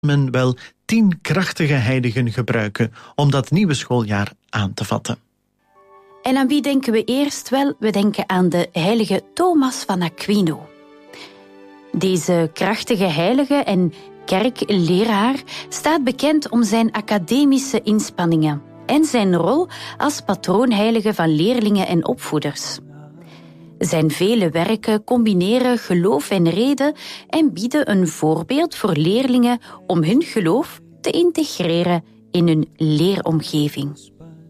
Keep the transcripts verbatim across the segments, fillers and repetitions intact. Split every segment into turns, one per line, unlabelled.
men wel tien krachtige heiligen gebruiken om dat nieuwe schooljaar aan te vatten.
En aan wie denken we eerst? Wel, we denken aan de heilige Thomas van Aquino. Deze krachtige heilige en kerkleraar staat bekend om zijn academische inspanningen en zijn rol als patroonheilige van leerlingen en opvoeders. Zijn vele werken combineren geloof en reden en bieden een voorbeeld voor leerlingen om hun geloof te integreren in hun leeromgeving.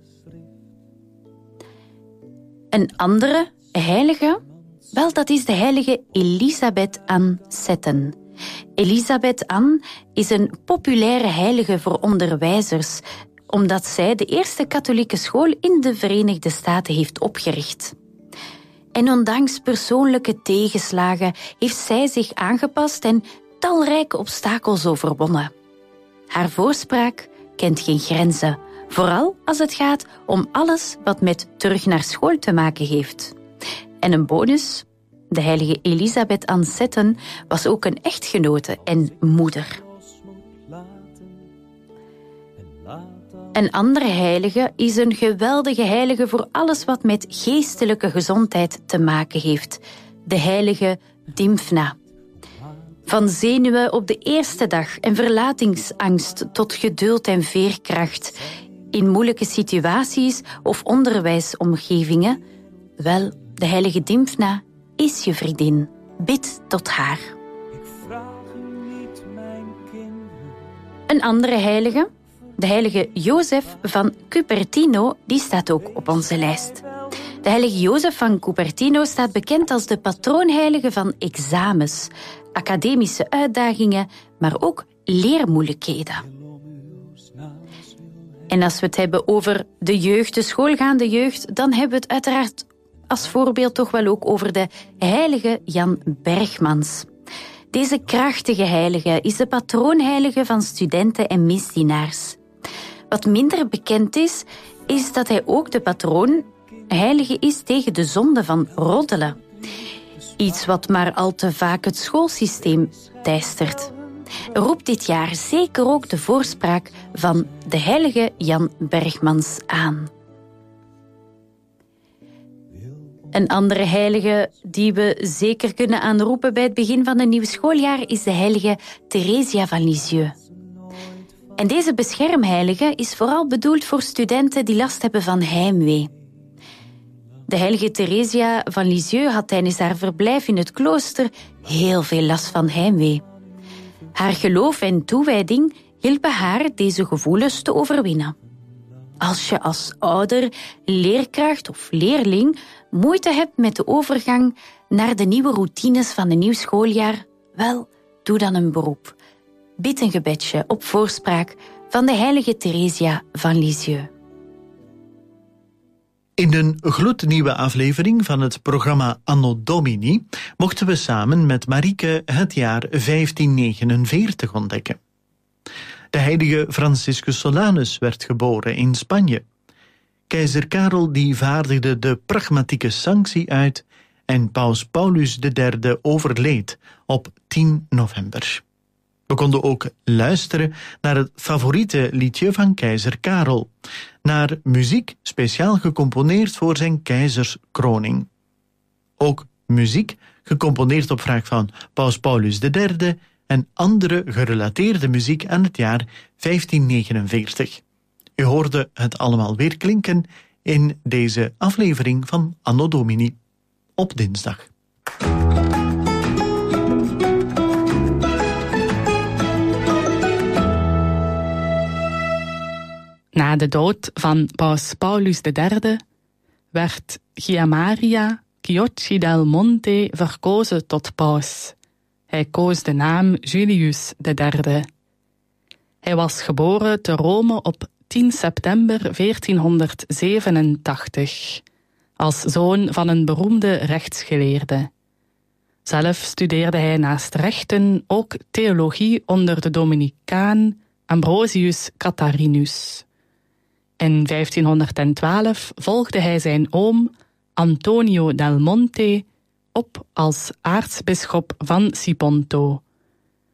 Een andere heilige, wel, dat is de heilige Elisabeth Ann Seton. Elisabeth Ann is een populaire heilige voor onderwijzers, omdat zij de eerste katholieke school in de Verenigde Staten heeft opgericht. En ondanks persoonlijke tegenslagen heeft zij zich aangepast en talrijke obstakels overwonnen. Haar voorspraak kent geen grenzen, vooral als het gaat om alles wat met terug naar school te maken heeft. En een bonus, de heilige Elisabeth Ann Seton was ook een echtgenote en moeder. Een andere heilige is een geweldige heilige voor alles wat met geestelijke gezondheid te maken heeft. De heilige Dymphna. Van zenuwen op de eerste dag en verlatingsangst tot geduld en veerkracht. In moeilijke situaties of onderwijsomgevingen. Wel, de heilige Dymphna is je vriendin. Bid tot haar. Een andere heilige, de heilige Jozef van Cupertino, die staat ook op onze lijst. De heilige Jozef van Cupertino staat bekend als de patroonheilige van examens, academische uitdagingen, maar ook leermoeilijkheden. En als we het hebben over de jeugd, de schoolgaande jeugd, dan hebben we het uiteraard als voorbeeld toch wel ook over de heilige Jan Bergmans. Deze krachtige heilige is de patroonheilige van studenten en misdienaars. Wat minder bekend is, is dat hij ook de patroonheilige is tegen de zonde van roddelen. Iets wat maar al te vaak het schoolsysteem teistert. Roept dit jaar zeker ook de voorspraak van de heilige Jan Bergmans aan. Een andere heilige die we zeker kunnen aanroepen bij het begin van een nieuw schooljaar is de heilige Theresia van Lisieux. En deze beschermheilige is vooral bedoeld voor studenten die last hebben van heimwee. De heilige Theresia van Lisieux had tijdens haar verblijf in het klooster heel veel last van heimwee. Haar geloof en toewijding hielpen haar deze gevoelens te overwinnen. Als je als ouder, leerkracht of leerling moeite hebt met de overgang naar de nieuwe routines van een nieuw schooljaar, wel, doe dan een beroep. Bid een gebedje op voorspraak van de heilige Theresia van Lisieux.
In een gloednieuwe aflevering van het programma Anno Domini mochten we samen met Marieke het jaar vijftien negenenveertig ontdekken. De heilige Franciscus Solanus werd geboren in Spanje. Keizer Karel die vaardigde de pragmatieke sanctie uit en paus Paulus de derde overleed op tien november. We konden ook luisteren naar het favoriete liedje van keizer Karel, naar muziek speciaal gecomponeerd voor zijn keizerskroning. Ook muziek gecomponeerd op vraag van paus Paulus de derde en andere gerelateerde muziek aan het jaar vijftien negenenveertig. U hoorde het allemaal weer klinken in deze aflevering van Anno Domini op dinsdag.
Na de dood van paus Paulus de derde werd Gianmaria Chiocci del Monte verkozen tot paus. Hij koos de naam Julius de derde. Hij was geboren te Rome op tien september veertienhonderdzevenentachtig, als zoon van een beroemde rechtsgeleerde. Zelf studeerde hij naast rechten ook theologie onder de Dominicaan Ambrosius Catharinus. In vijftienhonderdtwaalf volgde hij zijn oom Antonio del Monte op als aartsbisschop van Siponto.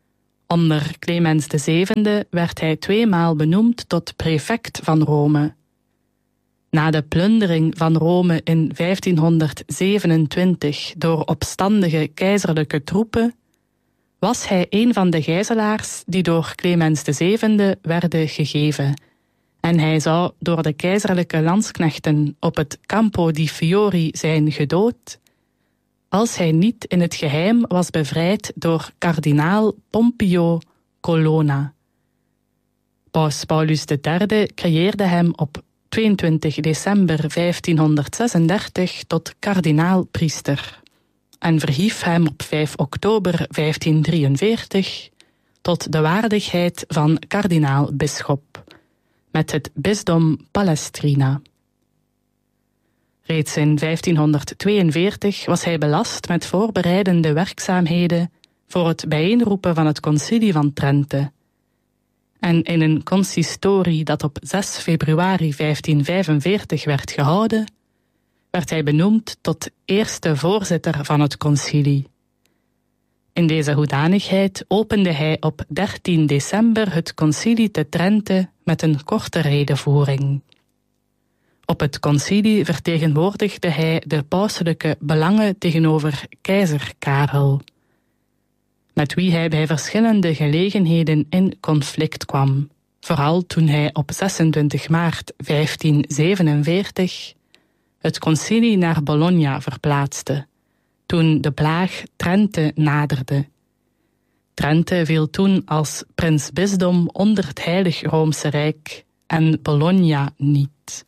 Onder Clemens de Zevende werd hij tweemaal benoemd tot prefect van Rome. Na de plundering van Rome in vijftienhonderdzevenentwintig door opstandige keizerlijke troepen, was hij een van de gijzelaars die door Clemens de Zevende werden gegeven. En hij zou door de keizerlijke landsknechten op het Campo di Fiori zijn gedood, als hij niet in het geheim was bevrijd door kardinaal Pompeo Colonna. Paus Paulus de Derde creëerde hem op tweeëntwintig december vijftienhonderdzesendertig tot kardinaal-priester en verhief hem op vijf oktober vijftiendrieënveertig tot de waardigheid van kardinaal-bisschop met het bisdom Palestrina. Reeds in vijftienhonderdtweeënveertig was hij belast met voorbereidende werkzaamheden voor het bijeenroepen van het Concilie van Trente. En in een consistorie dat op zes februari vijftienvijfenveertig werd gehouden, werd hij benoemd tot eerste voorzitter van het concilie. In deze hoedanigheid opende hij op dertien december het concilie te Trente met een korte redevoering. Op het concilie vertegenwoordigde hij de pauselijke belangen tegenover keizer Karel, met wie hij bij verschillende gelegenheden in conflict kwam, vooral toen hij op zesentwintig maart vijftienzevenenveertig het concilie naar Bologna verplaatste, toen de plaag Trente naderde. Trente viel toen als prinsbisdom onder het Heilig Roomse Rijk en Bologna niet.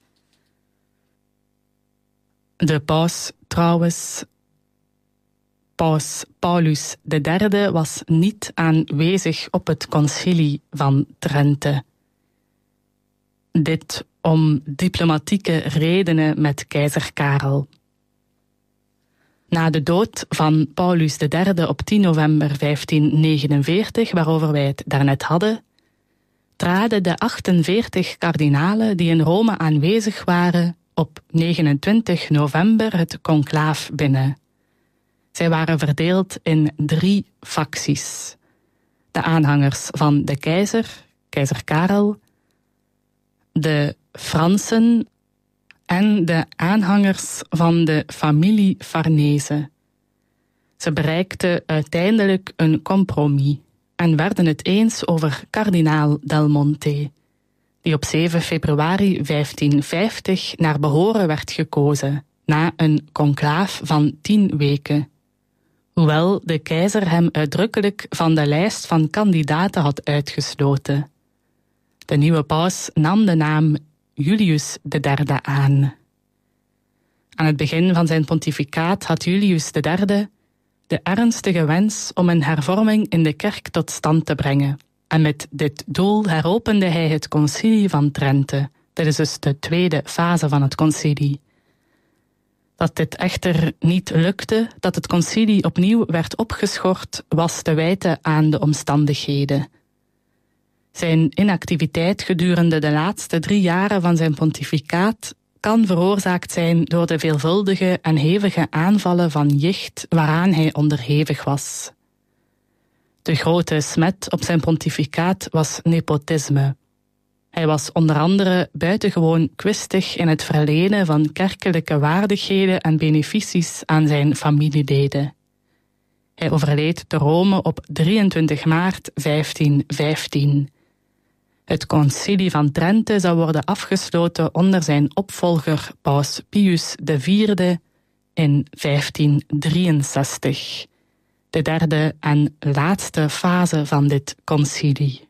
De paus trouwens, paus Paulus de Derde, was niet aanwezig op het concilie van Trente. Dit om diplomatieke redenen met keizer Karel. Na de dood van Paulus de Derde op tien november vijftiennegenenveertig, waarover wij het daarnet hadden, traden de achtenveertig kardinalen die in Rome aanwezig waren op negenentwintig november het conclaaf binnen. Zij waren verdeeld in drie facties. De aanhangers van de keizer, keizer Karel, de Fransen en de aanhangers van de familie Farnese. Ze bereikten uiteindelijk een compromis en werden het eens over kardinaal Del Monte, die op zeven februari vijftienvijftig naar behoren werd gekozen, na een conclaaf van tien weken. Hoewel de keizer hem uitdrukkelijk van de lijst van kandidaten had uitgesloten. De nieuwe paus nam de naam Julius de Derde aan. Aan het begin van zijn pontificaat had Julius de Derde de ernstige wens om een hervorming in de kerk tot stand te brengen. En met dit doel heropende hij het concilie van Trente. Dit is dus de tweede fase van het concilie. Dat dit echter niet lukte, dat het concilie opnieuw werd opgeschort, was te wijten aan de omstandigheden. Zijn inactiviteit gedurende de laatste drie jaren van zijn pontificaat kan veroorzaakt zijn door de veelvuldige en hevige aanvallen van jicht waaraan hij onderhevig was. De grote smet op zijn pontificaat was nepotisme. Hij was onder andere buitengewoon kwistig in het verlenen van kerkelijke waardigheden en beneficies aan zijn familieleden. Hij overleed te Rome op drieëntwintig maart vijftienvijftien. Het concilie van Trente zou worden afgesloten onder zijn opvolger Paus Pius de Vierde in vijftiendrieënzestig. De derde en laatste fase van dit concilie.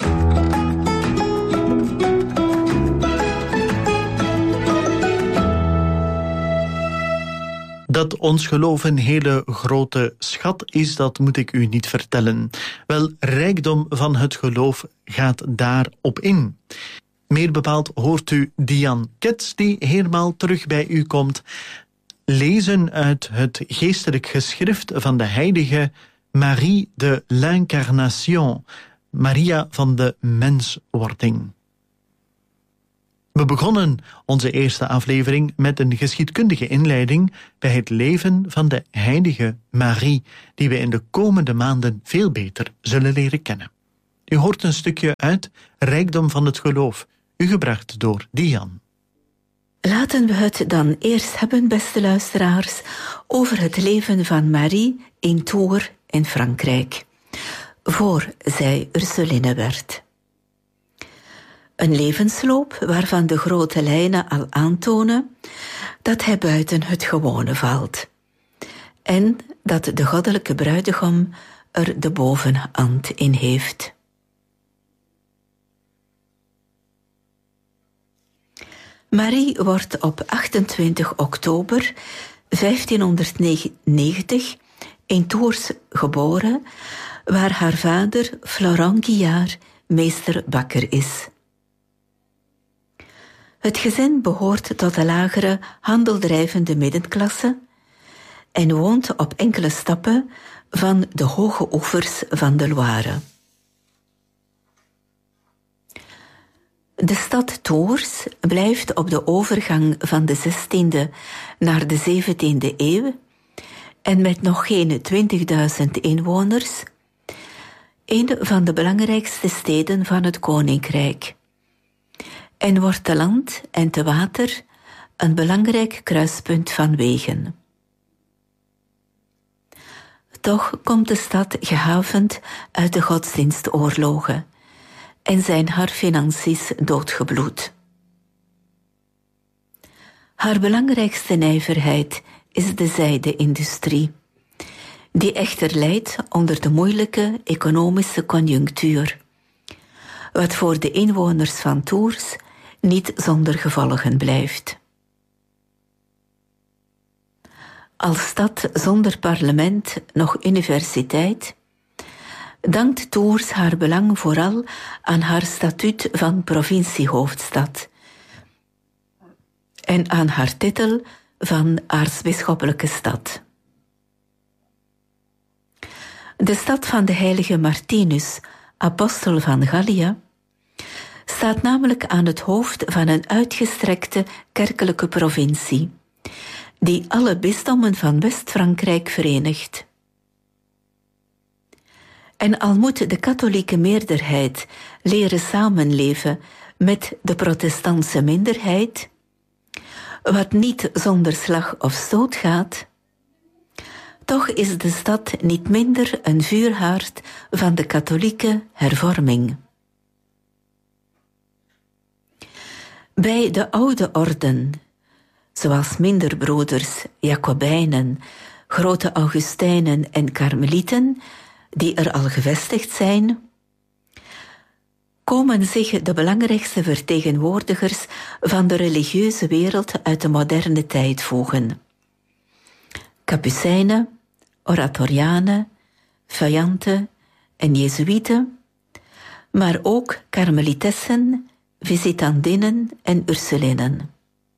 Dat ons geloof een hele grote schat is, dat moet ik u niet vertellen. Wel, rijkdom van het geloof gaat daarop in. Meer bepaald hoort u Diane Ketz, die helemaal terug bij u komt, lezen uit het geestelijk geschrift van de heilige Marie de l'Incarnation, Maria van de menswording. We begonnen onze eerste aflevering met een geschiedkundige inleiding bij het leven van de heilige Marie, die we in de komende maanden veel beter zullen leren kennen. U hoort een stukje uit Rijkdom van het geloof, u gebracht door Dian.
Laten we het dan eerst hebben, beste luisteraars, over het leven van Marie in Tours in Frankrijk, voor zij Ursuline werd. Een levensloop waarvan de grote lijnen al aantonen dat hij buiten het gewone valt en dat de goddelijke bruidegom er de bovenhand in heeft. Marie wordt op achtentwintig oktober vijftienhonderdnegentig in Tours geboren, waar haar vader Florent Guillard meesterbakker is. Het gezin behoort tot de lagere handeldrijvende middenklasse en woont op enkele stappen van de hoge oevers van de Loire. De stad Tours blijft op de overgang van de zestiende naar de zeventiende eeuw en met nog geen twintigduizend inwoners een van de belangrijkste steden van het koninkrijk en wordt te land en te water een belangrijk kruispunt van wegen. Toch komt de stad gehavend uit de godsdienstoorlogen en zijn haar financiën doodgebloed. Haar belangrijkste nijverheid is de zijde-industrie, die echter lijdt onder de moeilijke economische conjunctuur, wat voor de inwoners van Tours niet zonder gevolgen blijft. Als stad zonder parlement noch universiteit dankt Tours haar belang vooral aan haar statuut van provinciehoofdstad en aan haar titel van aartsbisschoppelijke stad. De stad van de heilige Martinus, apostel van Gallië, staat namelijk aan het hoofd van een uitgestrekte kerkelijke provincie, die alle bisdommen van West-Frankrijk verenigt. En al moet de katholieke meerderheid leren samenleven met de protestantse minderheid, wat niet zonder slag of stoot gaat, toch is de stad niet minder een vuurhaard van de katholieke hervorming. Bij de oude orden, zoals minderbroeders, Jacobijnen, grote Augustijnen en Karmelieten, die er al gevestigd zijn, komen zich de belangrijkste vertegenwoordigers van de religieuze wereld uit de moderne tijd voegen. Capucijnen, Oratorianen, Feuillanten en Jezuïeten, maar ook Karmelitessen, Visitandinnen en Ursulinen.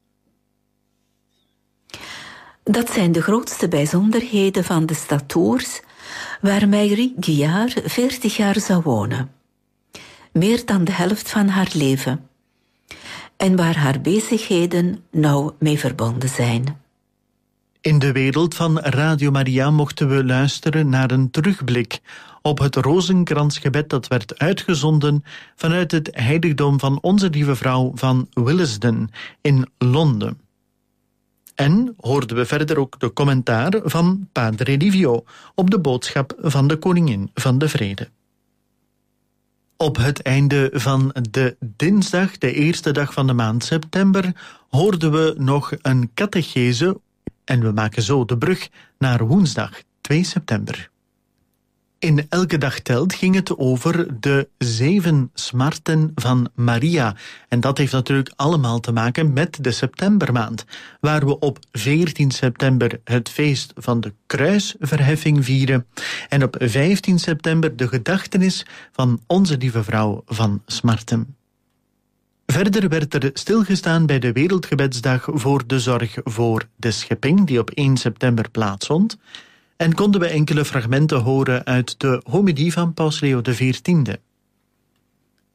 Dat zijn de grootste bijzonderheden van de stad Tours, waar Marie Guillard veertig jaar zou wonen, meer dan de helft van haar leven, en waar haar bezigheden nauw mee verbonden zijn.
In de wereld van Radio Maria mochten we luisteren naar een terugblik op het rozenkransgebed dat werd uitgezonden vanuit het heiligdom van Onze Lieve Vrouw van Willesden in Londen. En hoorden we verder ook de commentaar van Padre Livio op de boodschap van de Koningin van de Vrede. Op het einde van de dinsdag, de eerste dag van de maand september, hoorden we nog een catechese en we maken zo de brug naar woensdag twee september. In Elke Dag Telt ging het over de zeven smarten van Maria. En dat heeft natuurlijk allemaal te maken met de septembermaand, waar we op veertien september het feest van de kruisverheffing vieren en op vijftien september de gedachtenis van Onze Lieve Vrouw van Smarten. Verder werd er stilgestaan bij de Wereldgebedsdag voor de zorg voor de schepping, die op één september plaatsvond, en konden we enkele fragmenten horen uit de homilie van Paus Leo de veertiende.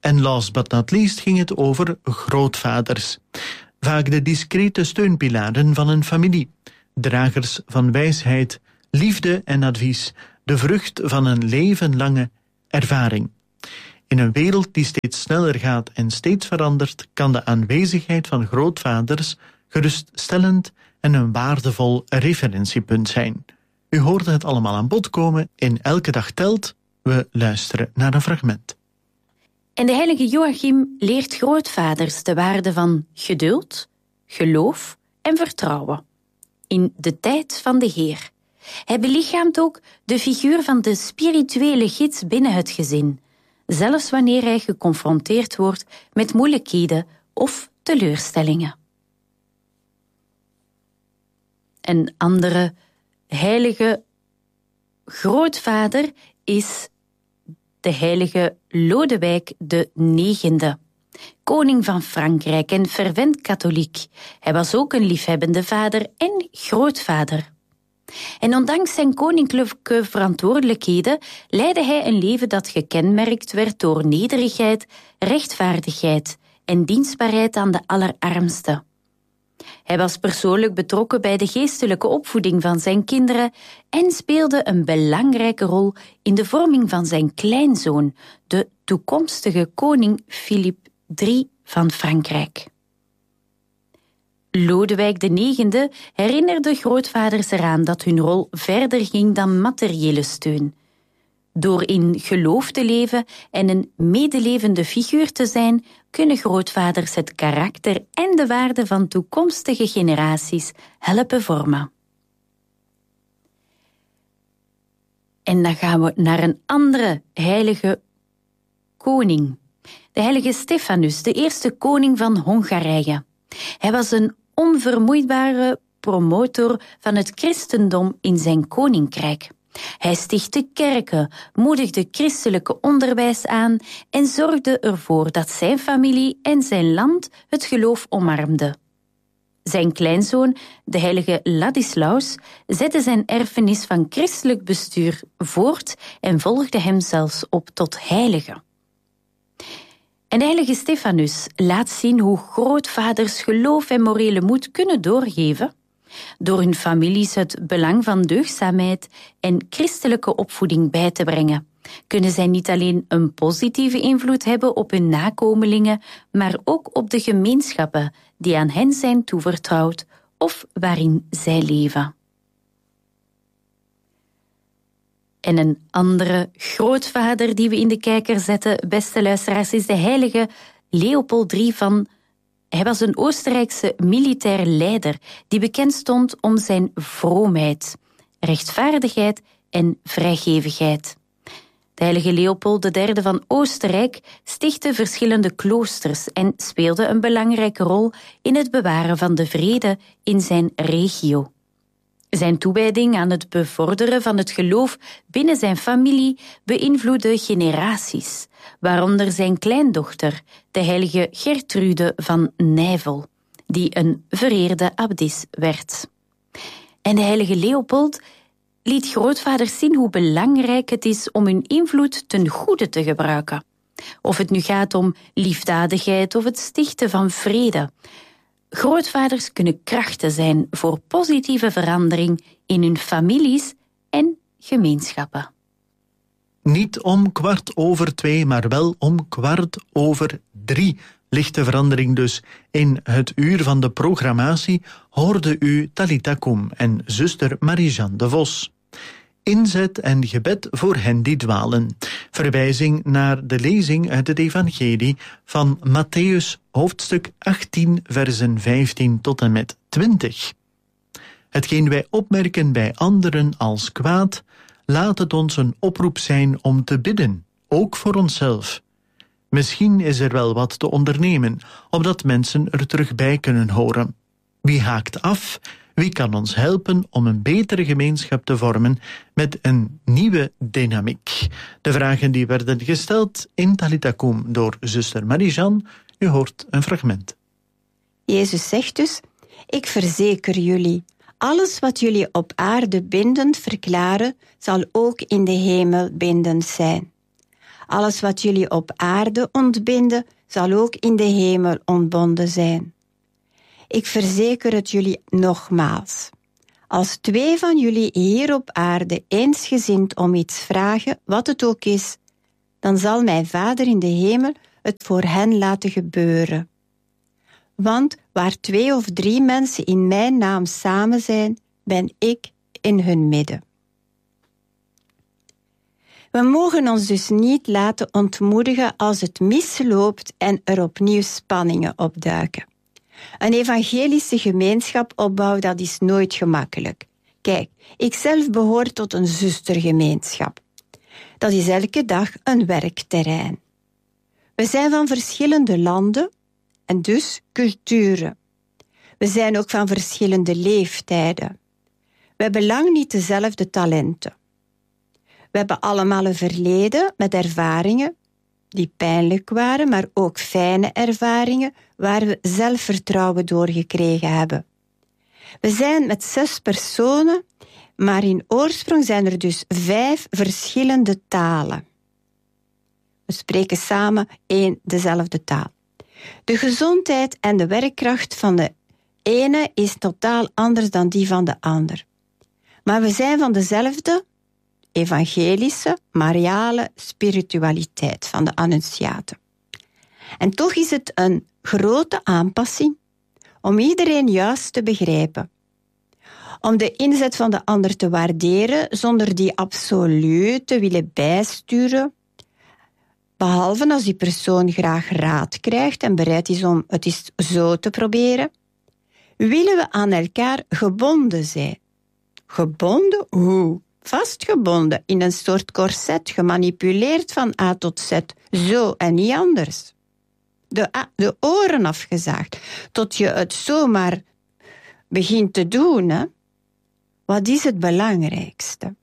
En last but not least ging het over grootvaders. Vaak de discrete steunpilaren van een familie. Dragers van wijsheid, liefde en advies. De vrucht van een levenlange ervaring. In een wereld die steeds sneller gaat en steeds verandert, kan de aanwezigheid van grootvaders geruststellend en een waardevol referentiepunt zijn. U hoorde het allemaal aan bod komen in Elke Dag Telt. We luisteren naar een fragment.
En de heilige Joachim leert grootvaders de waarde van geduld, geloof en vertrouwen. In de tijd van de Heer. Hij belichaamt ook de figuur van de spirituele gids binnen het gezin, zelfs wanneer hij geconfronteerd wordt met moeilijkheden of teleurstellingen. Een andere heilige grootvader is de heilige Lodewijk de negende, koning van Frankrijk en fervent katholiek. Hij was ook een liefhebbende vader en grootvader. En ondanks zijn koninklijke verantwoordelijkheden leidde hij een leven dat gekenmerkt werd door nederigheid, rechtvaardigheid en dienstbaarheid aan de allerarmsten. Hij was persoonlijk betrokken bij de geestelijke opvoeding van zijn kinderen en speelde een belangrijke rol in de vorming van zijn kleinzoon, de toekomstige koning Filip de derde van Frankrijk. Lodewijk de negende herinnerde grootvaders eraan dat hun rol verder ging dan materiële steun. Door in geloof te leven en een medelevende figuur te zijn, kunnen grootvaders het karakter en de waarden van toekomstige generaties helpen vormen. En dan gaan we naar een andere heilige koning. De heilige Stephanus, de eerste koning van Hongarije. Hij was een onvermoeibare promotor van het christendom in zijn koninkrijk. Hij stichtte kerken, moedigde christelijke onderwijs aan en zorgde ervoor dat zijn familie en zijn land het geloof omarmden. Zijn kleinzoon, de heilige Ladislaus, zette zijn erfenis van christelijk bestuur voort en volgde hem zelfs op tot heilige. En de heilige Stephanus laat zien hoe grootvaders geloof en morele moed kunnen doorgeven, door hun families het belang van deugdzaamheid en christelijke opvoeding bij te brengen. Kunnen zij niet alleen een positieve invloed hebben op hun nakomelingen, maar ook op de gemeenschappen die aan hen zijn toevertrouwd of waarin zij leven. En een andere grootvader die we in de kijker zetten, beste luisteraars, is de heilige Leopold de derde van... Hij was een Oostenrijkse militair leider die bekend stond om zijn vroomheid, rechtvaardigheid en vrijgevigheid. De heilige Leopold de derde van Oostenrijk stichtte verschillende kloosters en speelde een belangrijke rol in het bewaren van de vrede in zijn regio. Zijn toewijding aan het bevorderen van het geloof binnen zijn familie beïnvloedde generaties, waaronder zijn kleindochter, de heilige Gertrude van Nijvel, die een vereerde abdis werd. En de heilige Leopold liet grootvaders zien hoe belangrijk het is om hun invloed ten goede te gebruiken. Of het nu gaat om liefdadigheid of het stichten van vrede. Grootvaders kunnen krachten zijn voor positieve verandering in hun families en gemeenschappen.
Niet om kwart over twee, maar wel om kwart over drie. Lichte verandering dus. In het uur van de programmatie hoorde u Talita Kum en zuster Marie-Jeanne de Vos. Inzet en gebed voor hen die dwalen. Verwijzing naar de lezing uit het evangelie van Mattheüs, hoofdstuk achttien, versen vijftien tot en met twintig. Hetgeen wij opmerken bij anderen als kwaad, laat het ons een oproep zijn om te bidden, ook voor onszelf. Misschien is er wel wat te ondernemen, opdat mensen er terug bij kunnen horen. Wie haakt af? Wie kan ons helpen om een betere gemeenschap te vormen met een nieuwe dynamiek? De vragen die werden gesteld in Talita Kum door zuster Marie-Jeanne. U hoort een fragment.
Jezus zegt dus: ik verzeker jullie, alles wat jullie op aarde bindend verklaren, zal ook in de hemel bindend zijn. Alles wat jullie op aarde ontbinden, zal ook in de hemel ontbonden zijn. Ik verzeker het jullie nogmaals. Als twee van jullie hier op aarde eensgezind om iets vragen, wat het ook is, dan zal mijn Vader in de hemel het voor hen laten gebeuren. Want waar twee of drie mensen in mijn naam samen zijn, ben ik in hun midden. We mogen ons dus niet laten ontmoedigen als het misloopt en er opnieuw spanningen opduiken. Een evangelische gemeenschap opbouwen, dat is nooit gemakkelijk. Kijk, ik zelf behoor tot een zustergemeenschap. Dat is elke dag een werkterrein. We zijn van verschillende landen en dus culturen. We zijn ook van verschillende leeftijden. We hebben lang niet dezelfde talenten. We hebben allemaal een verleden met ervaringen die pijnlijk waren, maar ook fijne ervaringen waar we zelfvertrouwen door gekregen hebben. We zijn met zes personen, maar in oorsprong zijn er dus vijf verschillende talen. We spreken samen één dezelfde taal. De gezondheid en de werkkracht van de ene is totaal anders dan die van de ander. Maar we zijn van dezelfde evangelische, mariale spiritualiteit van de Annunciaten. En toch is het een grote aanpassing om iedereen juist te begrijpen. Om de inzet van de ander te waarderen zonder die absoluut te willen bijsturen. Behalve als die persoon graag raad krijgt en bereid is om het eens zo te proberen. Willen we aan elkaar gebonden zijn. Gebonden? Hoe? Vastgebonden in een soort corset, gemanipuleerd van A tot Z. Zo en niet anders. De, de oren afgezaagd, tot je het zomaar begint te doen. Hè? Wat is het belangrijkste?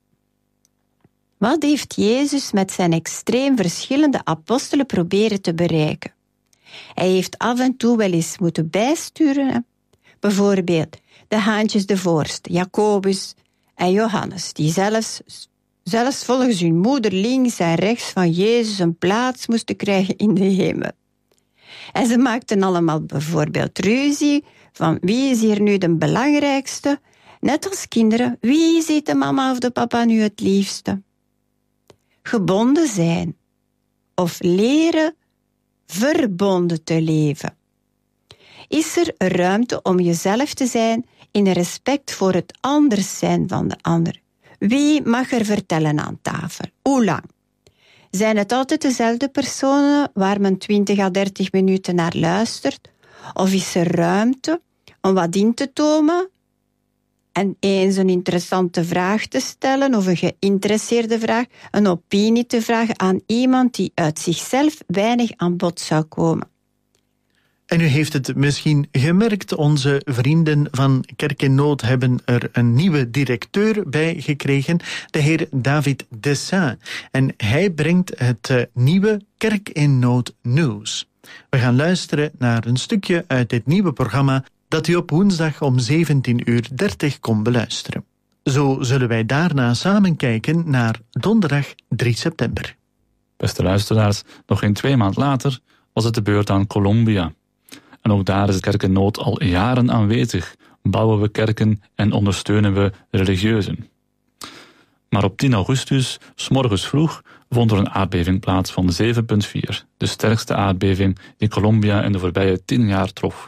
Wat heeft Jezus met zijn extreem verschillende apostelen proberen te bereiken? Hij heeft af en toe wel eens moeten bijsturen. Hè? Bijvoorbeeld de haantjes de voorste, Jacobus en Johannes, die zelfs, zelfs volgens hun moeder links en rechts van Jezus een plaats moesten krijgen in de hemel. En ze maakten allemaal bijvoorbeeld ruzie van wie is hier nu de belangrijkste. Net als kinderen, wie ziet de mama of de papa nu het liefste? Gebonden zijn of leren verbonden te leven. Is er ruimte om jezelf te zijn in respect voor het anders zijn van de ander? Wie mag er vertellen aan tafel? Hoe lang? Zijn het altijd dezelfde personen waar men twintig à dertig minuten naar luistert? Of is er ruimte om wat in te tomen en eens een interessante vraag te stellen of een geïnteresseerde vraag, een opinie te vragen aan iemand die uit zichzelf weinig aan bod zou komen?
En u heeft het misschien gemerkt, onze vrienden van Kerk in Nood hebben er een nieuwe directeur bij gekregen, de heer David Dessin. En hij brengt het uh, nieuwe Kerk in Nood nieuws. We gaan luisteren naar een stukje uit dit nieuwe programma dat u op woensdag om zeventien uur dertig kon beluisteren. Zo zullen wij daarna samen kijken naar donderdag drie september.
Beste luisteraars, nog geen twee maand later was het de beurt aan Colombia. En ook daar is de Kerk in Nood al jaren aanwezig. Bouwen we kerken en ondersteunen we religieuzen. Maar op tien augustus, 's morgens vroeg, vond er een aardbeving plaats van zeven komma vier. De sterkste aardbeving die Colombia in de voorbije tien jaar trof.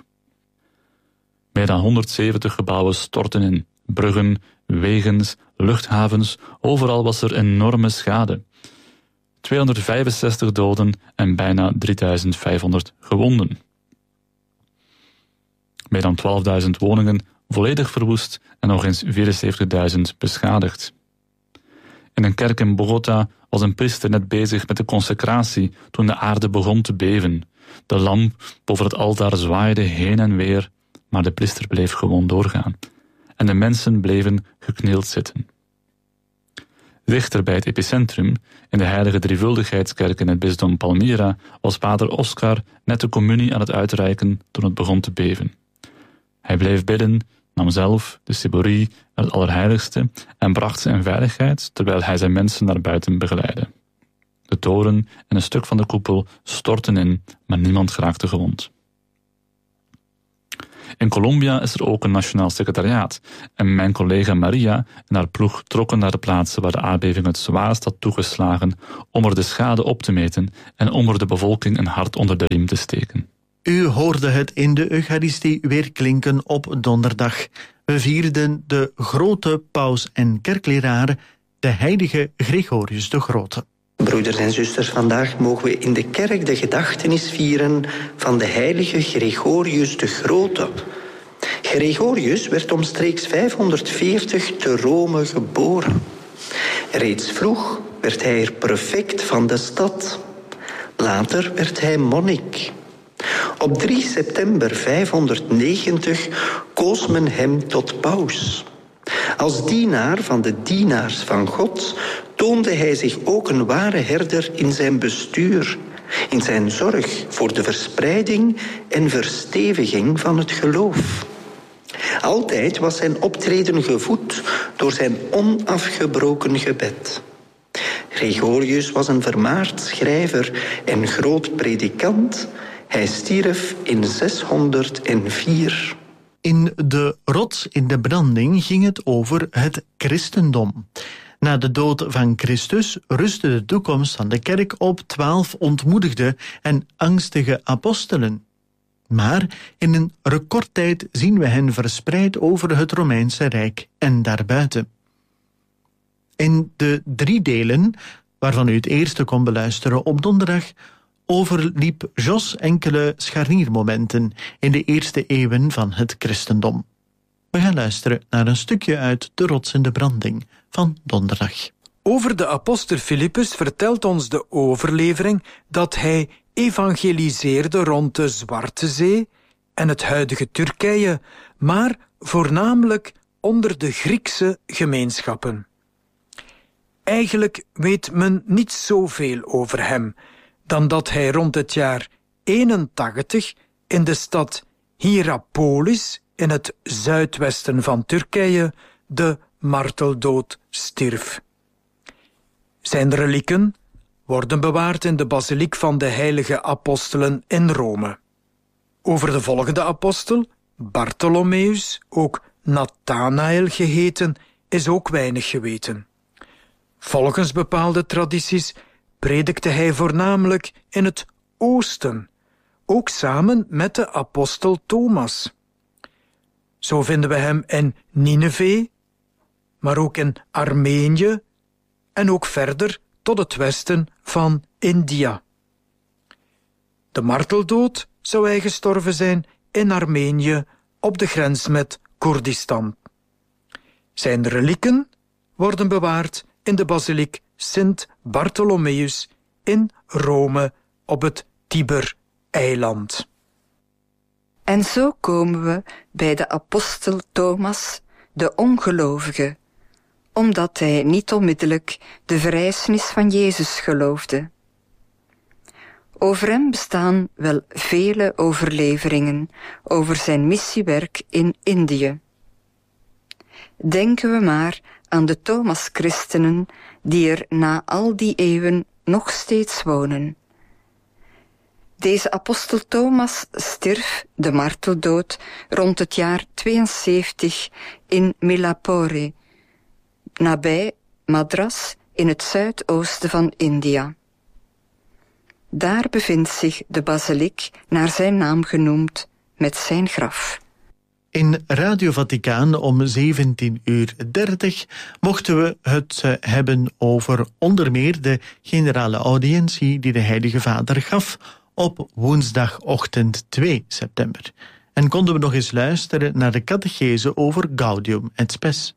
Meer dan honderdzeventig gebouwen stortten in. Bruggen, wegens, luchthavens, overal was er enorme schade. tweehonderdvijfenzestig doden en bijna drieduizend vijfhonderd gewonden. Meer dan twaalfduizend woningen volledig verwoest en nog eens vierenzeventigduizend beschadigd. In een kerk in Bogota was een priester net bezig met de consecratie toen de aarde begon te beven. De lamp boven het altaar zwaaide heen en weer, maar de priester bleef gewoon doorgaan. En de mensen bleven geknield zitten. Dichter bij het epicentrum, in de heilige drievuldigheidskerk in het bisdom Palmyra, was pater Oscar net de communie aan het uitreiken toen het begon te beven. Hij bleef bidden, nam zelf de ciborie naar het Allerheiligste en bracht ze in veiligheid, terwijl hij zijn mensen naar buiten begeleidde. De toren en een stuk van de koepel stortten in, maar niemand raakte gewond. In Colombia is er ook een nationaal secretariaat en mijn collega Maria en haar ploeg trokken naar de plaatsen waar de aardbeving het zwaarst had toegeslagen om er de schade op te meten en om er de bevolking een hart onder de riem te steken.
U hoorde het in de Eucharistie weer klinken op donderdag. We vierden de grote paus en kerkleraar, de heilige Gregorius de Grote.
Broeders en zusters, vandaag mogen we in de kerk de gedachtenis vieren van de heilige Gregorius de Grote. Gregorius werd omstreeks vijfhonderdveertig te Rome geboren. Reeds vroeg werd hij er prefect van de stad. Later werd hij monnik. Op drie september vijfhonderdnegentig koos men hem tot paus. Als dienaar van de dienaars van God toonde hij zich ook een ware herder in zijn bestuur, in zijn zorg voor de verspreiding en versteviging van het geloof. Altijd was zijn optreden gevoed door zijn onafgebroken gebed. Gregorius was een vermaard schrijver en groot predikant. Hij stierf in zeshonderdvier.
In de rots in de branding ging het over het christendom. Na de dood van Christus rustte de toekomst van de kerk op twaalf ontmoedigde en angstige apostelen. Maar in een recordtijd zien we hen verspreid over het Romeinse Rijk en daarbuiten. In de drie delen, waarvan u het eerste kon beluisteren op donderdag, overliep Jos enkele scharniermomenten in de eerste eeuwen van het christendom. We gaan luisteren naar een stukje uit De rots in de branding van donderdag.
Over de apostel Filippus vertelt ons de overlevering dat hij evangeliseerde rond de Zwarte Zee en het huidige Turkije, maar voornamelijk onder de Griekse gemeenschappen. Eigenlijk weet men niet zoveel over hem, dan dat hij rond het jaar eenentachtig in de stad Hierapolis in het zuidwesten van Turkije de marteldood stierf. Zijn relieken worden bewaard in de basiliek van de heilige apostelen in Rome. Over de volgende apostel, Bartholomeus, ook Nathanael geheten, is ook weinig geweten. Volgens bepaalde tradities predikte hij voornamelijk in het oosten, ook samen met de apostel Thomas. Zo vinden we hem in Nineve, maar ook in Armenië en ook verder tot het westen van India. De marteldood zou hij gestorven zijn in Armenië op de grens met Koerdistan. Zijn relieken worden bewaard in de basiliek Sint Bartholomeus in Rome op het Tiber-eiland.
En zo komen we bij de apostel Thomas, de ongelovige, omdat hij niet onmiddellijk de verrijzenis van Jezus geloofde. Over hem bestaan wel vele overleveringen over zijn missiewerk in Indië. Denken we maar aan de Thomas-christenen die er na al die eeuwen nog steeds wonen. Deze apostel Thomas stierf de marteldood rond het jaar tweeënzeventig in Milapore, nabij Madras in het zuidoosten van India. Daar bevindt zich de basiliek naar zijn naam genoemd met zijn graf.
In Radio Vaticaan om zeventien uur dertig mochten we het hebben over onder meer de generale audiëntie die de Heilige Vader gaf op woensdagochtend twee september. En konden we nog eens luisteren naar de catechese over Gaudium et Spes.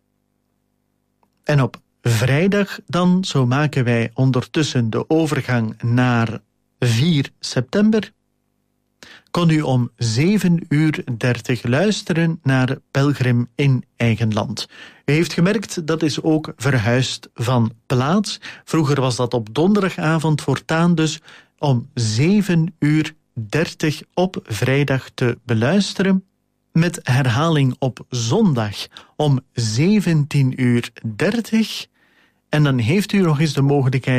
En op vrijdag dan, zo maken wij ondertussen de overgang naar vier september, kon u om zeven uur dertig luisteren naar Pelgrim in eigen land. U heeft gemerkt, dat is ook verhuisd van plaats. Vroeger was dat op donderdagavond, voortaan dus om zeven uur dertig op vrijdag te beluisteren, met herhaling op zondag om zeventien uur dertig. En dan heeft u nog eens de mogelijkheid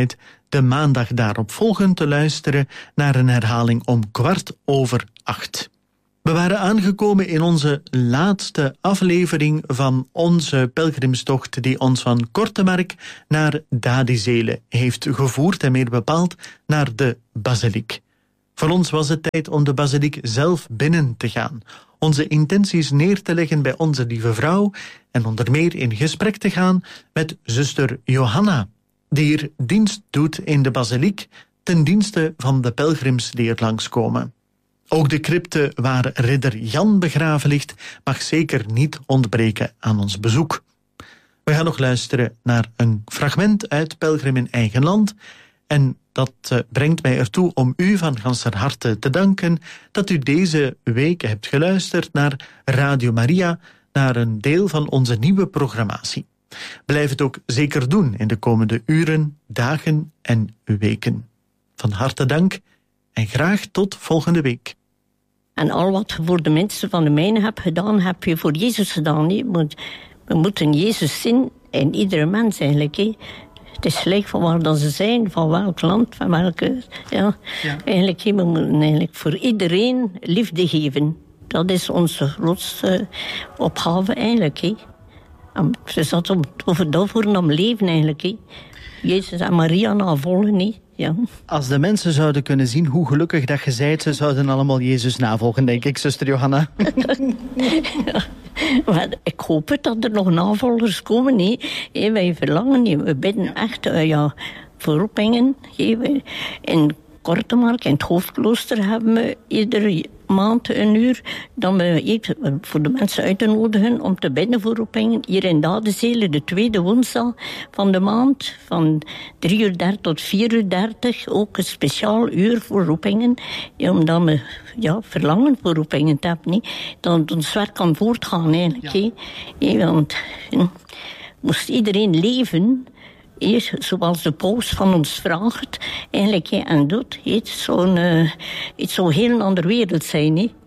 de maandag daarop volgend te luisteren naar een herhaling om kwart over acht. We waren aangekomen in onze laatste aflevering van onze pelgrimstocht die ons van Kortemark naar Dadizele heeft gevoerd en meer bepaald naar de basiliek. Voor ons was het tijd om de basiliek zelf binnen te gaan, onze intenties neer te leggen bij onze lieve vrouw en onder meer in gesprek te gaan met zuster Johanna, die hier dienst doet in de basiliek ten dienste van de pelgrims die er langskomen. Ook de crypte waar ridder Jan begraven ligt mag zeker niet ontbreken aan ons bezoek. We gaan nog luisteren naar een fragment uit Pelgrim in eigen land en dat uh, brengt mij ertoe om u van ganser harte te danken dat u deze week hebt geluisterd naar Radio Maria, naar een deel van onze nieuwe programmatie. Blijf het ook zeker doen in de komende uren, dagen en weken. Van harte dank en graag tot volgende week.
En al wat je voor de mensen van de mijne hebt gedaan, heb je voor Jezus gedaan. He. We moeten Jezus zien in iedere mens eigenlijk. He. Het is gelijk van waar dat ze zijn, van welk land, van welke... Ja. Ja. Eigenlijk, he, we moeten eigenlijk voor iedereen liefde geven. Dat is onze grootste opgave eigenlijk. He. En ze zat om over dat voor om leven eigenlijk. He. Jezus en Maria navolgen. He. Ja.
Als de mensen zouden kunnen zien hoe gelukkig dat je zijt, ze zouden allemaal Jezus navolgen, denk ik, zuster Johanna.
Ja. Maar ik hoop het dat er nog navolgers komen. Nee. Hey, wij verlangen, nee. We bidden echt uh, ja, voor Oppingen. Hey, in Kortemark, in het hoofdklooster, hebben we iedere maand een uur dan we voor de mensen uit te nodigen om te bidden voor Oppingen. Hier in Dadizele, de tweede woensdag van de maand, van drie uur dertig tot vier uur dertig, ook een speciaal uur voor Oppingen. Ja, omdat we ja, verlangen voor Oppingen te hebben, nee. Dat ons werk kan voortgaan eigenlijk. Ja. Hey, want ja, moest iedereen leven... Eerst, zoals de paus van ons vraagt, eigenlijk, en doet, het zou, uh, het zou heel een andere wereld zijn. He.